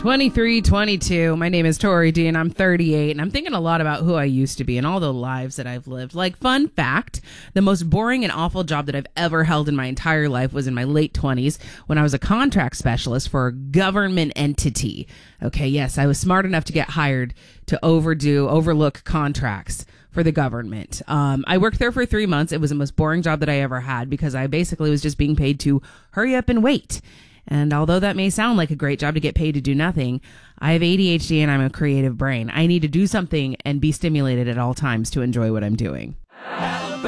23, 22. My name is Tori D, and I'm 38, and I'm thinking a lot about who I used to be and all the lives that I've lived. Like, fun fact, the most boring and awful job that I've ever held in my entire life was in my late 20s when I was a contract specialist for a government entity. Okay, yes, I was smart enough to get hired to overlook contracts for the government. I worked there for 3 months. It was the most boring job that I ever had because I basically was just being paid to hurry up and wait. And although that may sound like a great job to get paid to do nothing, I have ADHD and I'm a creative brain. I need to do something and be stimulated at all times to enjoy what I'm doing.